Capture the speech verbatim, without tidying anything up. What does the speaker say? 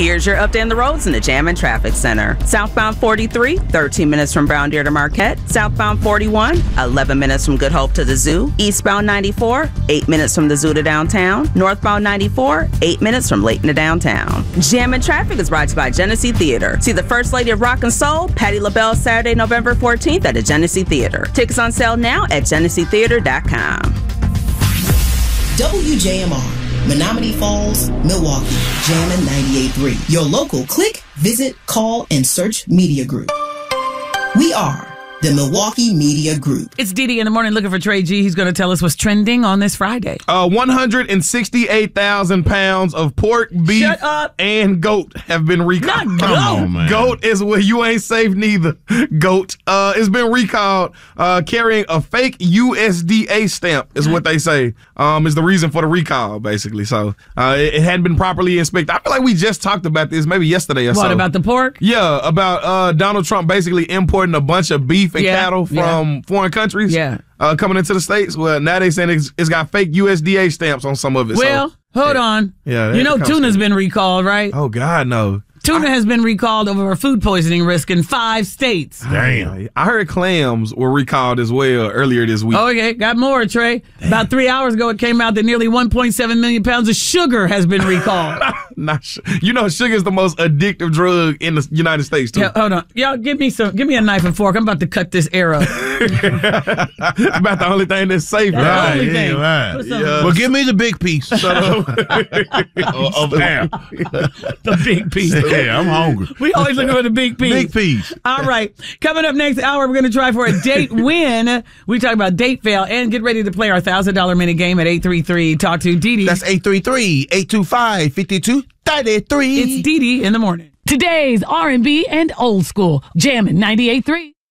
Here's your update on the roads in the Jam and Traffic Center. Southbound forty-three, thirteen minutes from Brown Deer to Marquette. Southbound forty-one, eleven minutes from Good Hope to the Zoo. Eastbound ninety-four, eight minutes from the Zoo to downtown. Northbound ninety-four, eight minutes from Layton to downtown. Jam and Traffic is brought to you by Genesee Theater. See the First Lady of Rock and Soul, Patti LaBelle, Saturday, November fourteenth at the Genesee Theater. Tickets on sale now at genesee theater dot com. W J M R, Menominee Falls, Milwaukee, Jammin' ninety-eight point three. Your local click, visit, call, and search media group. We are the Milwaukee Media Group. It's Didi in the morning looking for Trey G. He's going to tell us what's trending on this Friday. Uh, one hundred sixty-eight thousand pounds of pork, beef, Shut up. and goat have been recalled. Not goat. Come on, man. Goat is where you ain't safe neither. Goat uh, has been recalled uh, carrying a fake U S D A stamp is what they say um, is the reason for the recall, basically. So uh, it, it hadn't been properly inspected. I feel like we just talked about this maybe yesterday or so. What, about the pork? Yeah, about uh, Donald Trump basically importing a bunch of beef and Yeah, cattle from yeah. foreign countries. Yeah. Uh, coming into the States. Well, now they saying it's, it's got fake U S D A stamps on some of it. Well, so, hold yeah. on. Yeah, you know that tuna's comes- been recalled, right? Oh, God, no. Tuna has been recalled over a food poisoning risk in five states. Damn. I heard clams were recalled as well earlier this week. Oh, okay, got more, Trey. About three hours ago, it came out that nearly one point seven million pounds of sugar has been recalled. Not su- you know, sugar is the most addictive drug in the United States, too. Yeah, hold on. Y'all, give me some. Give me a knife and fork. I'm about to cut this air up. About the only thing that's safe. That's the Right. only yeah, thing. right. Put some- Yeah. Well, give me the big piece. Shut up. of, of ham. The big piece. Yeah, I'm hungry. We always looking for the big piece. Big piece. All right. Coming up next hour, we're going to try for a date win. We talk about date fail and get ready to play our one thousand dollars minute game at eight three three. Talk to Didi. That's eight three three, eight two five, five two three three. It's Didi in the morning. Today's R and B and old school. Jammin' ninety-eight point three.